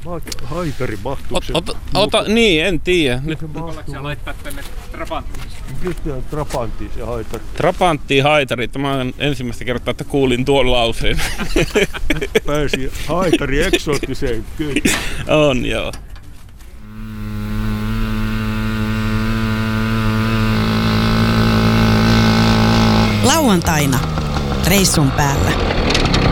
Haitari mahtuuko se? Niin, en tiedä. Nyt Ollaanko sä laittaa tänne Trabanttiin? Kyllä Trabanttiin se haitari. Trabanttiin haitari. Tämä on ensimmäistä kertaa, että kuulin tuon lauseen. Pääsi haitari eksoottiseen kyllä. On joo. Lauantaina reissun päällä.